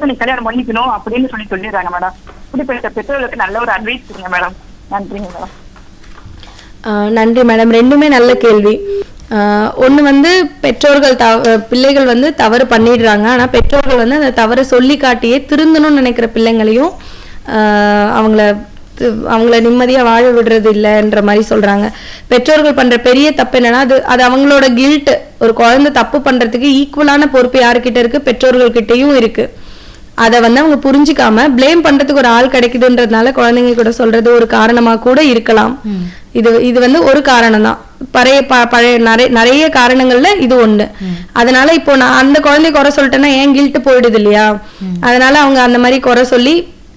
நீ கல்யாணம் பண்ணிக்கணும் அப்படின்னு சொல்லிடுறாங்க மேடம். இப்படிப்பட்ட பெற்றோர்களுக்கு நல்ல ஒரு அட்வைஸ் கொடுங்க மேடம். நன்றிங்க மேடம். நன்றி மேடம். ரெண்டுமே நல்ல கேள்வி. ஒன்று வந்து பெற்றோர்கள் பிள்ளைகள் வந்து தவறு பண்ணிடுறாங்க. ஆனால் பெற்றோர்கள் வந்து அந்த தவறை சொல்லி காட்டியே திருந்தணும்னு நினைக்கிற பிள்ளைங்களையும் அவங்கள நிம்மதியாக வாழ விடுறது இல்லைன்ற மாதிரி சொல்கிறாங்க. பெற்றோர்கள் பண்ணுற பெரிய தப்பு என்னன்னா அது அவங்களோட கில்ட். ஒரு குழந்தை தப்பு பண்ணுறதுக்கு ஈக்குவலான பொறுப்பு யாருக்கிட்ட இருக்குது? பெற்றோர்கள்கிட்டையும் இருக்குது. அதை வந்து அவங்க புரிஞ்சிக்காம பிளேம் பண்றதுக்கு ஒரு ஆள் கிடைக்குதுன்றதுனால குழந்தைங்க கூட சொல்றது ஒரு காரணமா கூட இருக்கலாம். இது வந்து ஒரு காரணம் தான். பழைய நிறைய காரணங்கள்ல இது ஒண்ணு. அதனால இப்போ நான் அந்த குழந்தைய குறை சொல்லிட்டேன்னா ஏன் கில்ட் போயிடுது இல்லையா? அதனால அவங்க அந்த மாதிரி குறை சொல்லி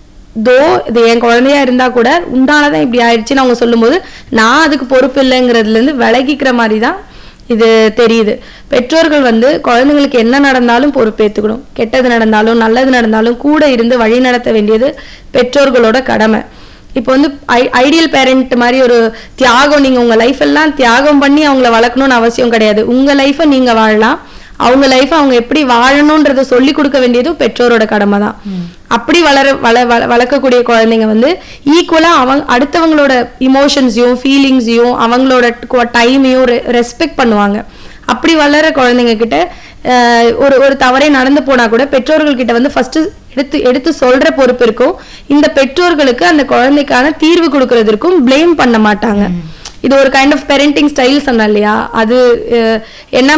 இது என் குழந்தையா இருந்தா கூட உண்டானதான் இப்படி ஆயிடுச்சுன்னு அவங்க சொல்லும் போது நான் அதுக்கு பொறுப்பு இல்லைங்கிறதுல இருந்து விலகிக்கிற மாதிரி தான் இது தெரியுது. பெற்றோர்கள் வந்து குழந்தைங்களுக்கு என்ன நடந்தாலும் பொறுப்பேற்றுக்கணும். கெட்டது நடந்தாலும் நல்லது நடந்தாலும் கூட இருந்து வழி நடத்த வேண்டியது பெற்றோர்களோட கடமை. இப்போ வந்து ஐடியல் பேரண்ட் மாதிரி ஒரு தியாகம், நீங்க உங்க லைஃப் எல்லாம் தியாகம் பண்ணி அவங்கள வளர்க்கணும்னு அவசியம் கிடையாது. உங்க லைஃபை நீங்க வாழலாம். அவங்க லைஃப் அவங்க எப்படி வாழணும்ன்றத சொல்லி கொடுக்க வேண்டியதும் பெற்றோரோட கடமை தான். அப்படி வளர்க்கக்கூடிய குழந்தைங்க வந்து ஈக்குவலா அடுத்தவங்களோட இமோஷன்ஸையும் ஃபீலிங்ஸையும் அவங்களோட டைமையும் ரெஸ்பெக்ட் பண்ணுவாங்க. அப்படி வளர குழந்தைங்க கிட்ட ஒரு தவறே நடந்து போனா கூட பெற்றோர்கள் கிட்ட வந்து ஃபர்ஸ்ட் எடுத்து சொல்ற பொறுப்பு இருக்கும். இந்த பெற்றோர்களுக்கு அந்த குழந்தைக்கான தீர்வு கொடுக்கறதுக்கும் பிளேம் பண்ண மாட்டாங்க. இது ஒரு கைண்ட் ஆஃப் பேரண்டிங் ஸ்டைல் சொன்னா இல்லையா? அது என்ன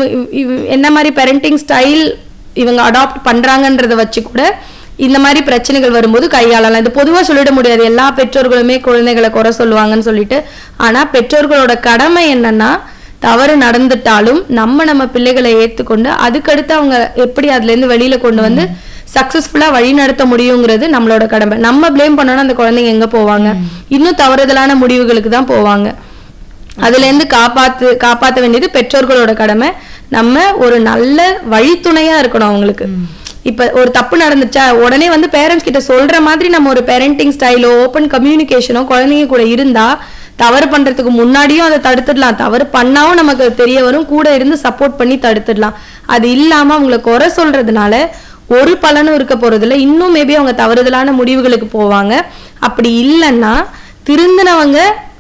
மாதிரி பேரண்டிங் ஸ்டைல் இவங்க அடாப்ட் பண்றாங்கன்றத வச்சு கூட இந்த மாதிரி பிரச்சனைகள் வரும்போது கையாளலாம். இது பொதுவா சொல்லிட முடியாது எல்லா பெற்றோர்களுமே குழந்தைகளை குறை சொல்லுவாங்கன்னு சொல்லிட்டு. ஆனா பெற்றோர்களோட கடமை என்னன்னா தவறு நடந்துட்டாலும் நம்ம பிள்ளைகளை ஏத்துக்கொண்டு அதுக்கடுத்து அவங்க எப்படி அதுல இருந்து வெளியில கொண்டு வந்து சக்சஸ்ஃபுல்லா வழி நடத்த முடியுங்கிறது நம்மளோட கடமை. நம்ம பிளேம் பண்ணோம்னா அந்த குழந்தைங்க எங்க போவாங்க? இன்னும் தவறுதலான முடிவுகளுக்கு தான் போவாங்க. அதுல இருந்து காப்பாற்ற வேண்டியது பெற்றோர்களோட கடமை. நம்ம ஒரு நல்ல வழித்துணையா இருக்கணும் அவங்களுக்கு. இப்ப ஒரு தப்பு நடந்துச்சா உடனே வந்து பேரண்ட்ஸ் கிட்ட சொல்ற மாதிரி நம்ம ஒரு பேரண்டிங் ஸ்டைலோ ஓப்பன் கம்யூனிகேஷனோ குழந்தைங்க கூட இருந்தா தவறு பண்றதுக்கு முன்னாடியும் அதை தடுத்துடலாம். தவறு பண்ணாவும் நமக்கு தெரிய வரும், கூட இருந்து சப்போர்ட் பண்ணி தடுத்துடலாம். அது இல்லாம அவங்களை குறை சொல்றதுனால ஒரு பலனும் இருக்க போறது இல்லை. இன்னும் மேபி அவங்க தவறுதலான முடிவுகளுக்கு போவாங்க. அப்படி இல்லைன்னா திருந்தினவங்க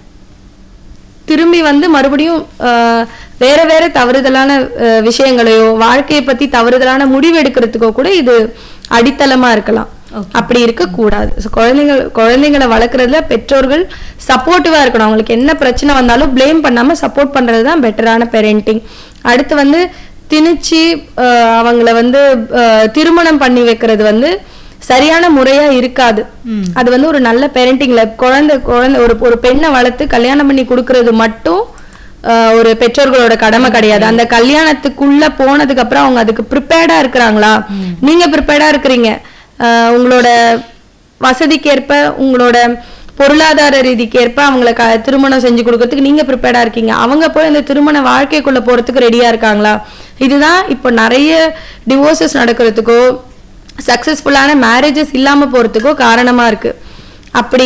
திரும்பி வந்து மறுபடியும் வேற தவறுதலான விஷயங்களையோ வாழ்க்கையை பத்தி தவறுதலான முடிவு எடுக்கிறதுக்கோ கூட இது அடித்தளமா இருக்கலாம். அப்படி இருக்க கூடாது. குழந்தைங்களை வளர்க்கறதுல பெற்றோர்கள் சப்போர்ட்டிவா இருக்கணும். அவங்களுக்கு என்ன பிரச்சனை வந்தாலும் பிளேம் பண்ணாம சப்போர்ட் பண்றதுதான் பெட்டரான பேரண்டிங். அடுத்து வந்து திணிச்சு அவங்கள வந்து திருமணம் பண்ணி வைக்கிறது வந்து சரியான முறையா இருக்காது. அது வந்து ஒரு நல்ல பேரண்டிங்ல குழந்தை ஒரு பெண்ணை வளர்த்து கல்யாணம் பண்ணி கொடுக்கறது மட்டும் ஒரு பெற்றோர்களோட கடமை கிடையாது. அந்த கல்யாணத்துக்குள்ள போனதுக்கு அப்புறம் அவங்க அதுக்கு ப்ரிப்பேர்டா இருக்கிறாங்களா? நீங்க ப்ரிப்பேர்டா இருக்கிறீங்க, உங்களோட வசதிக்கேற்ப உங்களோட பொருளாதார ரீதிக்கு ஏற்ப அவங்களை திருமணம் செஞ்சு கொடுக்கறதுக்கு நீங்க ப்ரிப்பேர்டா இருக்கீங்க. அவங்க போய் அந்த திருமண வாழ்க்கைக்குள்ள போறதுக்கு ரெடியா இருக்காங்களா? இதுதான் இப்போ நிறைய டிவோர்சஸ் நடக்கிறதுக்கோ சக்சஸ்ஃபுல்லான மேரேஜஸ் இல்லாம போறதுக்கோ காரணமா இருக்கு. அப்படி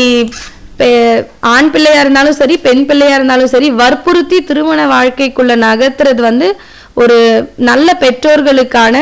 ஆண் பிள்ளையா இருந்தாலும் சரி பெண் பிள்ளையா இருந்தாலும் சரி வற்புறுத்தி திருமண வாழ்க்கைக்குள்ள நகர்த்துறது வந்து ஒரு நல்ல பெற்றோர்களுக்கான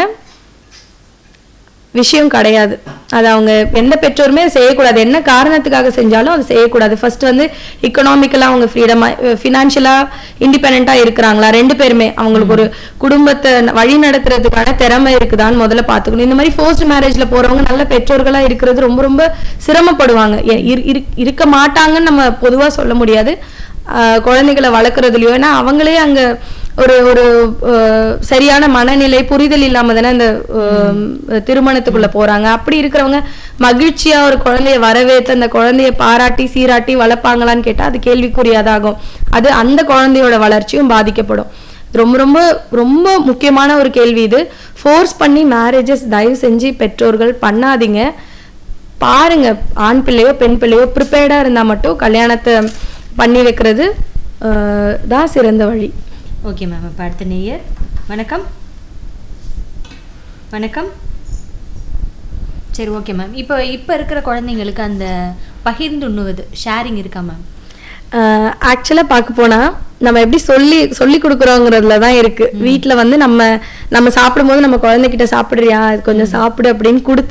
விஷயம் கிடையாது. அது அவங்க எந்த பெற்றோருமே செய்யக்கூடாது. என்ன காரணத்துக்காக செஞ்சாலும் அது செய்யக்கூடாது. ஃபர்ஸ்ட் வந்து எக்கனாமிக்கலா அவங்க ஃப்ரீடமா ஃபினான்ஷியலா இண்டிபெண்டா இருக்கிறாங்களா ரெண்டு பேருமே, அவங்களுக்கு ஒரு குடும்பத்தை வழி நடத்துறதுக்கான திறமை இருக்குதான்னு முதல்ல பாத்துக்கணும். இந்த மாதிரி ஃபோர்ஸ்ட் மேரேஜ்ல போறவங்க நல்ல பெற்றோர்களா இருக்கிறது ரொம்ப ரொம்ப சிரமப்படுவாங்க. இருக்க மாட்டாங்கன்னு நம்ம பொதுவா சொல்ல முடியாது. குழந்தைகளை வளர்க்கறதுலயோ ஏன்னா அவங்களே அங்க ஒரு ஒரு சரியான மனநிலை புரிதல் இல்லாம தானே அந்த திருமணத்துக்குள்ள போறாங்க. அப்படி இருக்கிறவங்க மகிழ்ச்சியா ஒரு குழந்தைய வரவேற்று அந்த குழந்தைய பாராட்டி சீராட்டி வளர்ப்பாங்களான்னு கேட்டா அது கேள்விக்குறியாதாகும். அது அந்த குழந்தையோட வளர்ச்சியும் பாதிக்கப்படும். ரொம்ப ரொம்ப ரொம்ப முக்கியமான ஒரு கேள்வி இது. ஃபோர்ஸ் பண்ணி மேரேஜஸ் தயவு செஞ்சு பெற்றோர்கள் பண்ணாதீங்க. பாருங்க, ஆண் பிள்ளையோ பெண் பிள்ளையோ ப்ரிப்பேர்டா இருந்தா மட்டும் கல்யாணத்தை பண்ணி வைக்கிறது தான் சிறந்த வழி. Okay ma'am. இப்போ அடுத்த நேயர். வணக்கம். வணக்கம். சரி, ஓகே மேம். இப்போ இருக்கிற குழந்தைங்களுக்கு அந்த பகிர்ந்து உண்ணுவது ஷேரிங் இருக்கா மேம்? ஆக்சுவலாக பார்க்க போனால் நம்ம எப்படி சொல்லி கொடுக்குறோங்கிறதுல தான் இருக்குது. வீட்டில் வந்து நம்ம சாப்பிடும்போது நம்ம குழந்தைகிட்ட சாப்பிட்றியா, அது கொஞ்சம் சாப்பிடு அப்படின்னு கொடுத்து